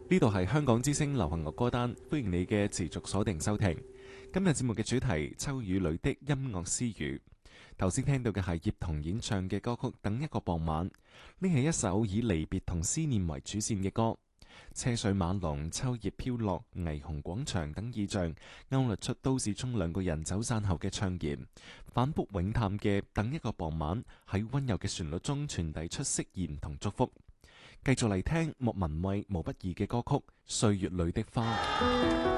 呢度係香港之聲流行樂歌單，歡迎你嘅持續鎖定收聽。今日節目嘅主題秋雨裏的音樂私語。頭先聽到嘅係葉童演唱嘅歌曲《等一個傍晚》，呢係一首以離別同思念為主線嘅歌。車水馬龍、秋葉飄落、霓虹廣場等意象，勾勒出都市中兩個人走散後嘅悵然。反覆詠嘆嘅《等一個傍晚》喺溫柔嘅旋律中傳遞出釋然同祝福。繼續嚟聽莫文蔚、毛不易嘅歌曲《歲月裏的花》。